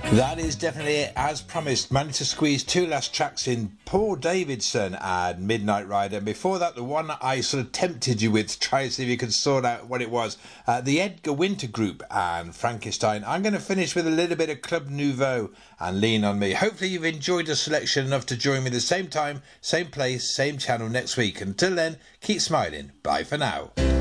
That is definitely it, as promised. Managed to squeeze two last tracks in, Paul Davidson and Midnight Rider. And before that, the one I sort of tempted you with to try and see if you could sort out what it was, the Edgar Winter Group and Frankenstein. I'm going to finish with a little bit of Club Nouveau and Lean On Me. Hopefully you've enjoyed the selection enough to join me the same time, same place, same channel next week. Until then, keep smiling. Bye for now.